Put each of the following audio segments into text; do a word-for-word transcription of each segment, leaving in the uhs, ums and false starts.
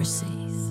overseas.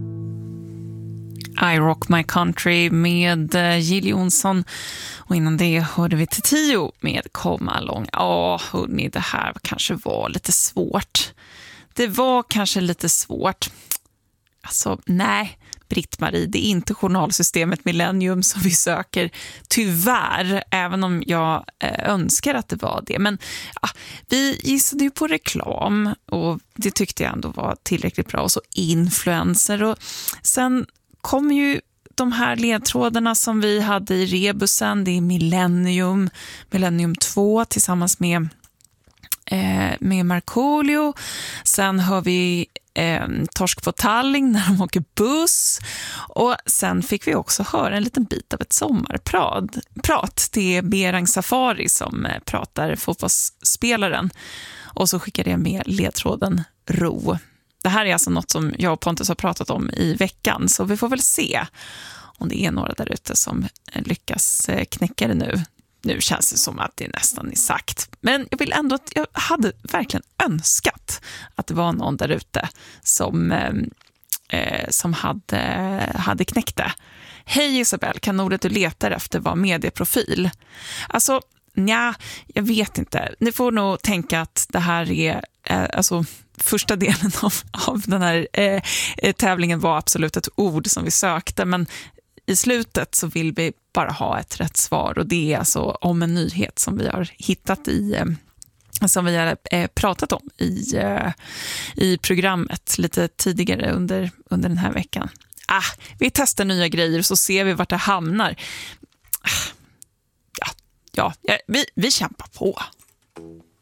I Rock My Country med Jill Johnson, och innan det hörde vi till tio med Come Along. Ja, hörni, det här kanske var lite svårt. Det var kanske lite svårt. Alltså, nej, Britt-Marie, det är inte journalsystemet Millennium som vi söker, tyvärr, även om jag eh, önskar att det var det. Men ja, vi gissade ju på reklam, och det tyckte jag ändå var tillräckligt bra. Och så influencer, och sen kom ju de här ledtrådarna som vi hade i rebusen. Det är Millennium, Millennium två tillsammans med, eh, med Markoolio. Sen har vi eh, Torsk på Tallinn när de åker buss. Och sen fick vi också höra en liten bit av ett sommarprat. Prat. Det är Berang Safari som eh, pratar, fotbollsspelaren. Och så skickade jag med ledtråden ro. Det här är alltså något som jag och Pontus har pratat om i veckan, så vi får väl se om det är några där ute som lyckas knäcka det nu. Nu känns det som att det nästan är sagt. Men jag vill ändå att jag hade verkligen önskat att det var någon där ute som, eh, som hade, hade knäckt det. Hej Isabel, kan ordet du letar efter vara medieprofil? Alltså, nja, jag vet inte. Ni får nog tänka att det här är eh, alltså första delen av, av den här eh, tävlingen var absolut ett ord som vi sökte, men i slutet så vill vi bara ha ett rätt svar, och det är alltså om en nyhet som vi har hittat i eh, som vi har eh, pratat om i, eh, i programmet lite tidigare under, under den här veckan. Ah, vi testar nya grejer så ser vi vart det hamnar. Ah, ja, ja, vi, vi kämpar på.